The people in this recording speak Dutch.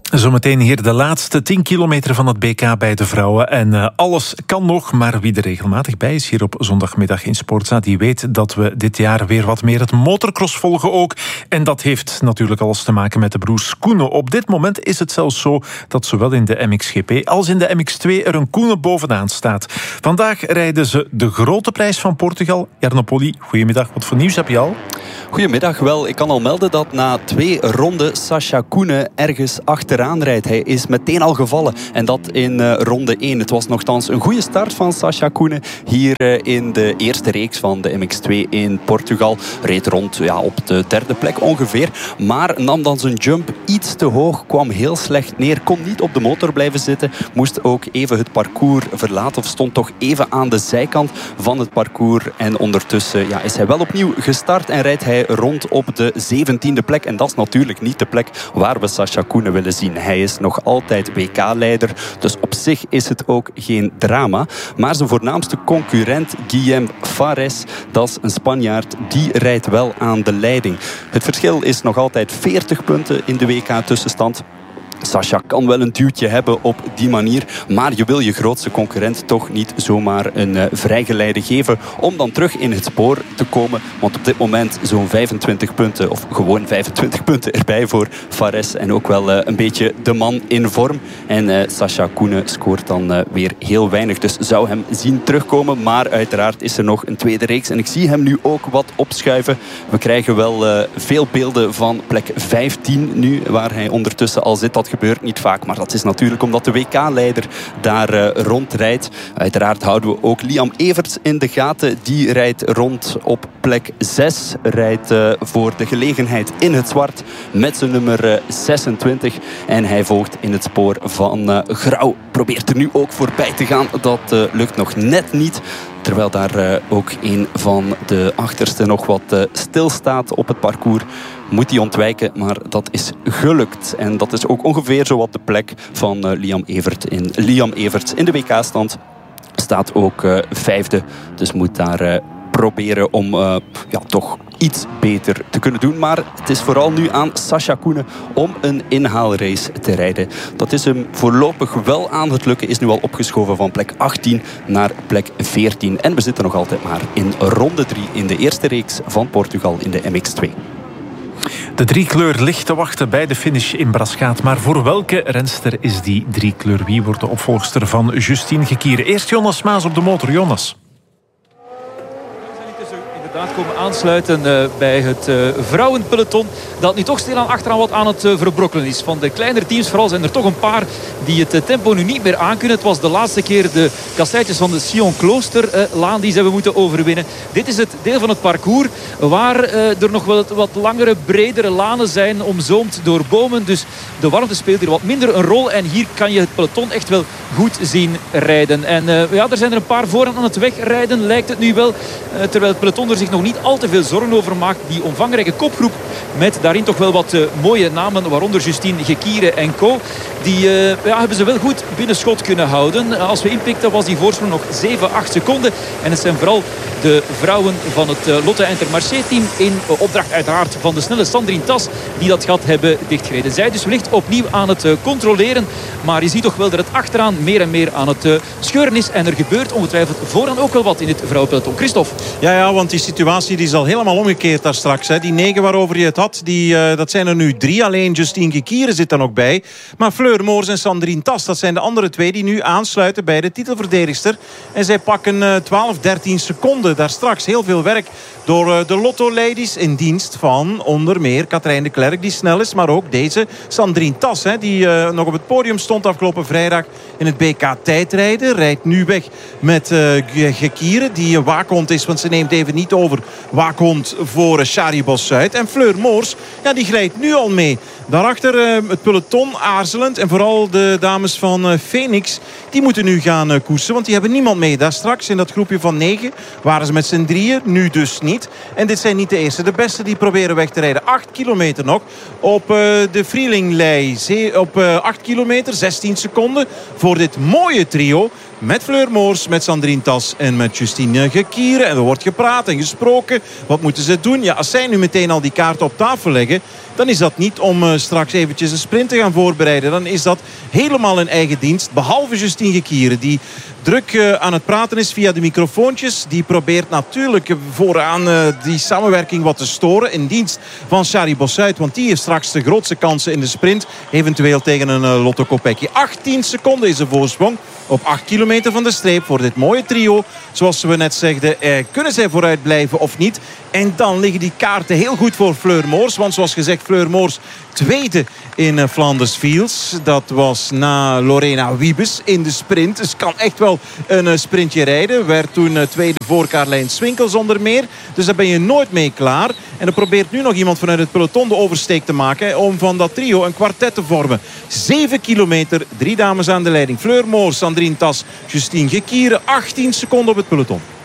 Zometeen hier de laatste 10 kilometer van het BK bij de vrouwen. En alles kan nog, maar wie er regelmatig bij is hier op zondagmiddag in Sportza, die weet dat we dit jaar weer wat meer het motocross volgen ook. En dat heeft natuurlijk alles te maken met de broers Koenen. Op dit moment is het zelfs zo dat zowel in de MXGP als in de MX2 er een Koenen bovenaan staat. Vandaag rijden ze de grote prijs van Portugal. Jarno Polly, goedemiddag. Wat voor nieuws heb je al? Goedemiddag. Wel, ik kan al melden dat na 2 ronden Sascha Koenen ergens achteraan rijdt. Hij is meteen al gevallen. En dat in ronde 1. Het was nogthans een goede start van Sascha Koenen hier in de eerste reeks van de MX2 in Portugal. Reed rond op de 3e plek ongeveer. Maar nam dan zijn jump iets te hoog. Kwam heel slecht neer. Kon niet op de motor blijven zitten. Moest ook even het parcours verlaten. Of stond toch even aan de zijkant van het parcours. En ondertussen is hij wel opnieuw gestart. En rijdt hij rond op de 17e plek. En dat is natuurlijk niet de plek waar we Sascha Koenen willen zien. Hij is nog altijd WK-leider. Dus op zich is het ook geen drama. Maar zijn voornaamste concurrent, Guillem Fares, dat is een Spanjaard, die rijdt wel aan de leiding. Het verschil is nog altijd 40 punten in de WK-tussenstand. Sascha kan wel een duwtje hebben op die manier. Maar je wil je grootste concurrent toch niet zomaar een vrijgeleide geven om dan terug in het spoor te komen. Want op dit moment zo'n 25 punten, of gewoon 25 punten erbij voor Fares. En ook wel een beetje de man in vorm. En Sascha Koenen scoort dan weer heel weinig. Dus zou hem zien terugkomen. Maar uiteraard is er nog een tweede reeks. En ik zie hem nu ook wat opschuiven. We krijgen wel veel beelden van plek 15 nu, waar hij ondertussen al zit. Dat gebeurt niet vaak, maar dat is natuurlijk omdat de WK-leider daar rondrijdt. Uiteraard houden we ook Liam Everts in de gaten. Die rijdt rond op plek 6. Rijdt voor de gelegenheid in het zwart met zijn nummer 26. En hij volgt in het spoor van Grauw. Probeert er nu ook voorbij te gaan. Dat lukt nog net niet. Terwijl daar ook een van de achterste nog wat stilstaat op het parcours. Moet hij ontwijken, maar dat is gelukt. En dat is ook ongeveer zo wat de plek van Liam Everts in de WK-stand. Staat ook 5e. Dus moet daar proberen om toch iets beter te kunnen doen. Maar het is vooral nu aan Sascha Koenen om een inhaalrace te rijden. Dat is hem voorlopig wel aan het lukken. Is nu al opgeschoven van plek 18 naar plek 14. En we zitten nog altijd maar in ronde 3 in de eerste reeks van Portugal in de MX2. De driekleur ligt te wachten bij de finish in Braschaat. Maar voor welke renster is die driekleur? Wie wordt de opvolgster van Justine Gekiere? Eerst Jonas Maas op de motor. Jonas. Komen aansluiten bij het vrouwenpeloton dat nu toch stilaan achteraan wat aan het verbrokkelen is. Van de kleinere teams vooral zijn er toch een paar die het tempo nu niet meer aankunnen. Het was de laatste keer de kasseitjes van de Sion Kloosterlaan die ze hebben moeten overwinnen. Dit is het deel van het parcours waar er nog wel wat langere, bredere lanen zijn, omzoomd door bomen. Dus de warmte speelt hier wat minder een rol en hier kan je het peloton echt wel goed zien rijden. En er zijn er een paar vooraan aan het wegrijden, lijkt het nu wel. Terwijl het peloton er zich nog niet al te veel zorgen over maakt. Die omvangrijke kopgroep met daarin toch wel wat mooie namen, waaronder Justine Gekiere en co. Die hebben ze wel goed binnen schot kunnen houden. Als we inpikten was die voorsprong nog 7-8 seconden. En het zijn vooral de vrouwen van het Lotte Intermarché team in opdracht uiteraard van de snelle Sandrine Tas die dat gat hebben dichtgereden. Zij dus wellicht opnieuw aan het controleren. Maar je ziet toch wel dat het achteraan meer en meer aan het scheuren is. En er gebeurt ongetwijfeld vooraan ook wel wat in het vrouwenpeloton. Christophe. Ja, want die situatie die is al helemaal omgekeerd daar straks. Hè. Die 9 waarover je het had, dat zijn er nu 3. Alleen Justine Gekiere zit daar nog bij. Maar Fleur Moors en Sandrine Tas, dat zijn de andere 2 die nu aansluiten bij de titelverdedigster. En zij pakken 12-13 seconden daar straks. Heel veel werk door de Lotto-ladies in dienst van onder meer Katrijn de Klerk, die snel is. Maar ook deze Sandrine Tas, die nog op het podium stond afgelopen vrijdag in het BK tijdrijden. Rijdt nu weg met Gekiere, die een waakhond is, want ze neemt even niet over waakhond voor Charibos Zuid. En Fleur Moors, die glijdt nu al mee. Daarachter het peloton aarzelend. En vooral de dames van Phoenix, die moeten nu gaan koersen. Want die hebben niemand mee. Daar straks in dat groepje van 9 waren ze met z'n 3, nu dus niet. En dit zijn niet de eerste. De beste die proberen weg te rijden. 8 kilometer nog op de Vrielinglei. Op 8 kilometer, 16 seconden voor dit mooie trio. met Fleur Moors, met Sandrine Tas en met Justine Gekieren. En er wordt gepraat en gesproken. Wat moeten ze doen? Ja, als zij nu meteen al die kaarten op tafel leggen, dan is dat niet om straks eventjes een sprint te gaan voorbereiden. Dan is dat helemaal in eigen dienst. Behalve Justine Gekieren, die druk aan het praten is via de microfoontjes. Die probeert natuurlijk vooraan die samenwerking wat te storen in dienst van Shari Bossuit. Want die heeft straks de grootste kansen in de sprint. Eventueel tegen een Lotto Kopecky. 18 seconden is de voorsprong op 8 kilometer van de streep voor dit mooie trio. Zoals we net zegden, kunnen zij vooruit blijven of niet? En dan liggen die kaarten heel goed voor Fleur Moors. Want zoals gezegd, Fleur Moors tweede in Flanders Fields. Dat was na Lorena Wiebes in de sprint. Dus kan echt wel een sprintje rijden. Werd toen tweede voor Carlijn Swinkels onder meer. Dus daar ben je nooit mee klaar. En er probeert nu nog iemand vanuit het peloton de oversteek te maken om van dat trio een kwartet te vormen. 7 kilometer, 3 dames aan de leiding. Fleur Moors, Sandrine Tas, Justine Gekieren. 18 seconden op het peloton.